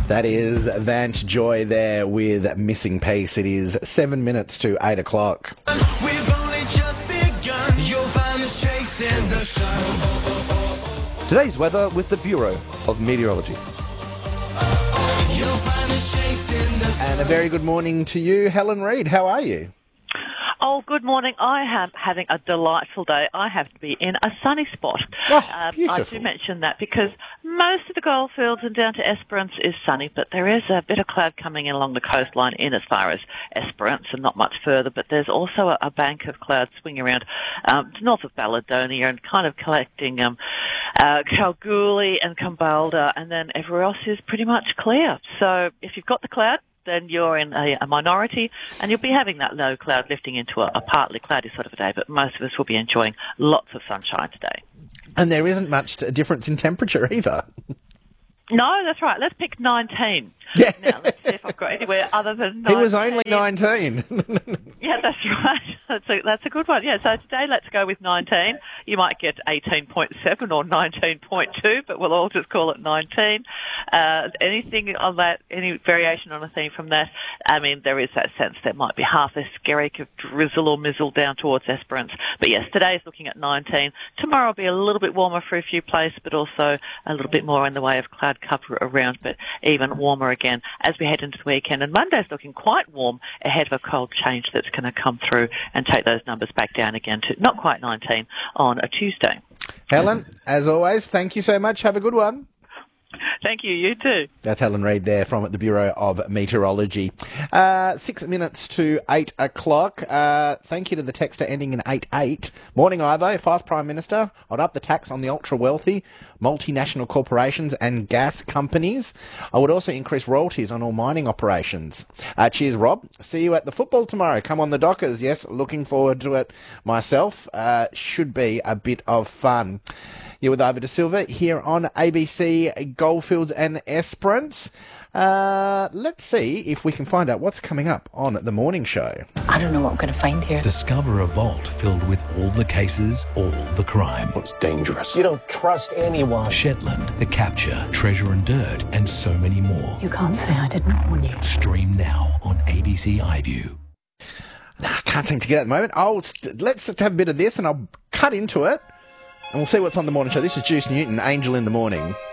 That is Vance Joy there with Missing Piece. It is 7 minutes to 8 o'clock. We've only just begun. You'll find us chasing the sun. Today's weather with the Bureau of Meteorology. You'll find us chasing the sun. And a very good morning to you, Helen Reid. How are you? Oh, good morning. I am having a delightful day. I have to be in a sunny spot. Oh, beautiful. I do mention that because most of the goldfields and down to Esperance is sunny, but there is a bit of cloud coming in along the coastline in as far as Esperance and not much further, but there's also a bank of clouds swinging around north of Balladonia and kind of collecting Kalgoorlie and Kambalda, and then everywhere else is pretty much clear. So if you've got the cloud, then you're in a minority, and you'll be having that low cloud lifting into a partly cloudy sort of a day, but most of us will be enjoying lots of sunshine today. And there isn't much difference in temperature either. No, that's right. Let's pick 19. Yeah. Now, let's see if I've got anywhere other than 19. He was only 19. Yeah, that's right. That's a good one. Yeah, so today let's go with 19. You might get 18.7 or 19.2, but we'll all just call it 19. Anything on that, any variation on a theme from that? I mean, there is that sense there might be half a skerrick of drizzle or mizzle down towards Esperance. But yes, today's looking at 19. Tomorrow will be a little bit warmer for a few places, but also a little bit more in the way of cloud cover around, but even warmer again as we head into the weekend. And Monday's looking quite warm ahead of a cold change that's going to come through and take those numbers back down again to not quite 19 on a Tuesday. Helen, as always, thank you so much. Have a good one. Thank you. You too. That's Helen Reid there from the Bureau of Meteorology. 6 minutes to 8 o'clock. Thank you to the texter ending in 88. Morning, Ivo. If I was Prime Minister, I'd up the tax on the ultra-wealthy, multinational corporations and gas companies. I would also increase royalties on all mining operations. Cheers, Rob. See you at the football tomorrow. Come on the Dockers. Yes, looking forward to it myself. Should be a bit of fun. You're with Ivo De Silva here on ABC Goldfields and Esperance. Let's see if we can find out what's coming up on the morning show. I don't know what I'm going to find here. Discover a vault filled with all the cases, all the crime. It's dangerous. You don't trust anyone. Shetland, The Capture, Treasure and Dirt, and so many more. You can't say I didn't warn you. Stream now on ABC iView. I can't seem to get it at the moment. Let's have a bit of this and I'll cut into it and we'll see what's on the morning show. This is Juice Newton, Angel in the Morning.